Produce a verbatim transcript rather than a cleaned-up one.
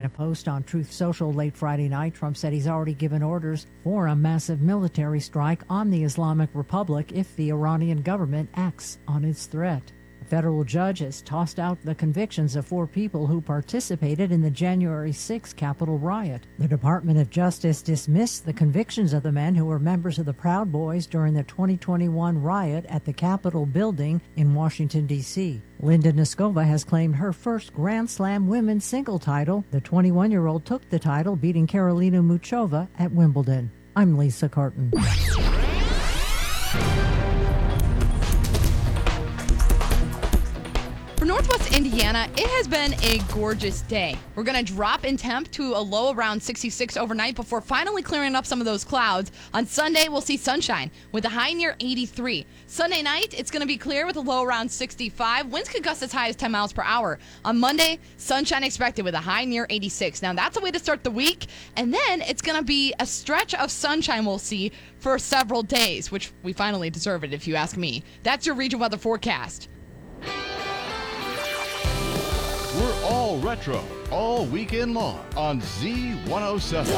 a post on Truth Social late Friday night, Trump said he's already given orders for a massive military strike on the Islamic Republic if the Iranian government acts on its threat. A federal judge has tossed out the convictions of four people who participated in the January sixth Capitol riot. The Department of Justice dismissed the convictions of the men who were members of the Proud Boys during the twenty twenty-one riot at the Capitol building in Washington, D C Linda Noskova has claimed her first Grand Slam women's single title. The twenty-one-year-old took the title, beating Karolina Muchova at Wimbledon. I'm Lisa Carton. For Northwest Indiana, it has been a gorgeous day. We're going to drop in temp to a low around sixty-six overnight before finally clearing up some of those clouds. On Sunday, we'll see sunshine with a high near eighty-three. Sunday night, it's going to be clear with a low around sixty-five. Winds could gust as high as ten miles per hour. On Monday, sunshine expected with a high near eighty-six. Now, that's a way to start the week. And then it's going to be a stretch of sunshine we'll see for several days, which we finally deserve it if you ask me. That's your region weather forecast. We're all retro, all weekend long on Z one oh seven.